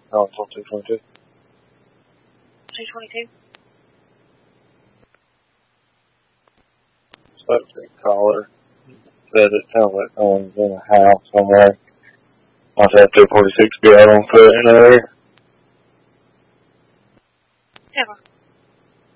No, it's on 222. 222? Spoke to the caller. Said it sounds like someone's in a house somewhere. Must have 246 be out on foot in there.